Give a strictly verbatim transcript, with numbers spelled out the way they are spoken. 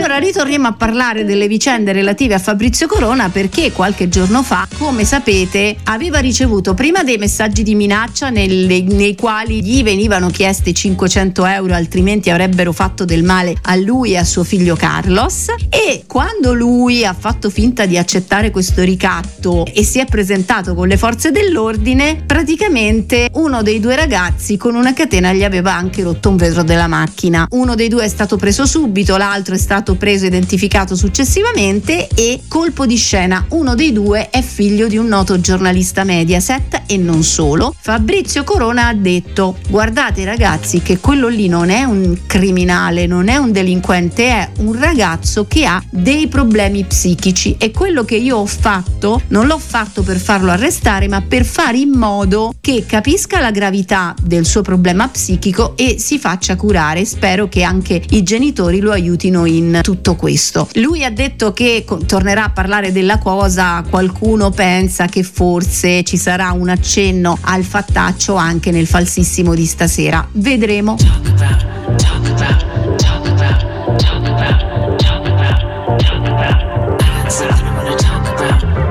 Allora ritorniamo a parlare delle vicende relative a Fabrizio Corona, perché qualche giorno fa, come sapete, aveva ricevuto prima dei messaggi di minaccia nelle, nei quali gli venivano chiesti cinquecento euro, altrimenti avrebbero fatto del male a lui e a suo figlio Carlos, e quando lui ha fatto finta di accettare questo ricatto e si è presentato con le forze dell'ordine, praticamente uno dei due ragazzi con una catena gli aveva anche rotto un vetro della macchina. Uno dei due è stato preso subito, l'altro è stato preso e identificato successivamente, e colpo di scena, uno dei due è figlio di un noto giornalista Mediaset e non solo. Fabrizio Corona ha detto: guardate ragazzi che quello lì non è un criminale, non è un delinquente, è un ragazzo che ha dei problemi psichici, e quello che io ho fatto non l'ho fatto per farlo arrestare, ma per fare in modo che capisca la gravità del suo problema psichico e si faccia curare. Spero che anche i genitori lo aiutino in tutto questo. Lui ha detto che tornerà a parlare della cosa, qualcuno pensa che forse ci sarà un accenno al fattaccio anche nel falsissimo di stasera, vedremo. Talk about, talk about.